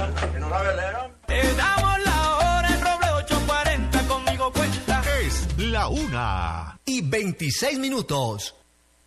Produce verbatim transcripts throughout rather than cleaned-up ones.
que no sabe leer. Te damos la hora en Roble ochocientos cuarenta, conmigo cuenta. Es la una y veintiséis minutos.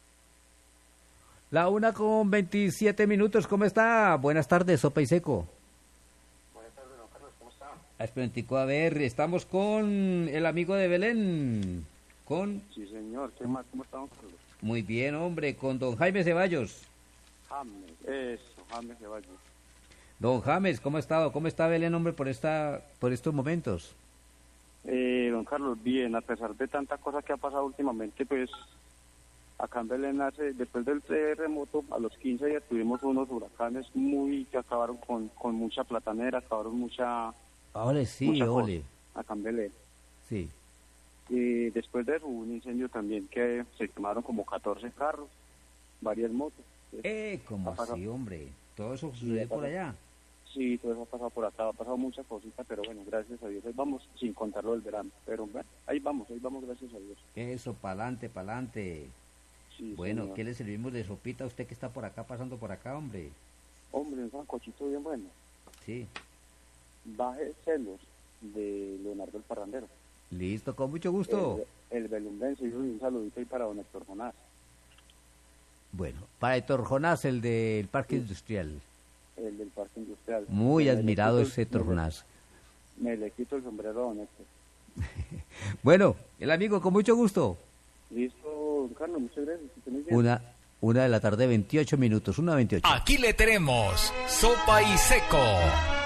La una con veintisiete minutos, ¿cómo está? Buenas tardes, Sopa y Seco. Buenas tardes, don Carlos, ¿cómo está? A ver, estamos con el amigo de Belén, con... Sí, señor, ¿qué más? ¿Cómo está, don Carlos? Muy bien, hombre, con don Jaime Ceballos. James, eso, James Ceballos. Don James, ¿cómo ha estado? ¿Cómo está Belén, hombre, por esta, por estos momentos? Eh, don Carlos, bien, a pesar de tanta cosa que ha pasado últimamente, pues... Acá en Belén, hace, después del terremoto, a los quince días tuvimos unos huracanes muy que acabaron con, con mucha platanera, acabaron mucha... Ole, sí, mucha ole. cosa acá en Belén. Sí. Y después de eso hubo un incendio también que se quemaron como catorce carros, varias motos. Eh, ¿cómo así, hombre? ¿Todo eso sucede por allá? Sí, todo eso ha pasado por acá, ha pasado muchas cositas, pero bueno, gracias a Dios, ahí vamos, sin contarlo del verano. Pero bueno, ahí vamos, ahí vamos, gracias a Dios. Eso, pa'lante, pa'lante. Sí, bueno, señor. ¿qué le servimos de sopita a usted que está por acá, pasando por acá, hombre? Hombre, un sancochito bien bueno. Sí. Baje celos de Leonardo el Parrandero. Listo, con mucho gusto. El, el belundense, y un saludito ahí para don Héctor Jonás. Bueno, para Héctor Jonás, el del Parque sí. Industrial. El del Parque Industrial. Muy me admirado quito, ese Héctor Jonás. Me le quito el sombrero a don Héctor. Bueno, el amigo, con mucho gusto. Listo, don Carlos, muchas gracias. Una, una de la tarde, veintiocho minutos, una veintiocho. Aquí le tenemos Sopa y Seco.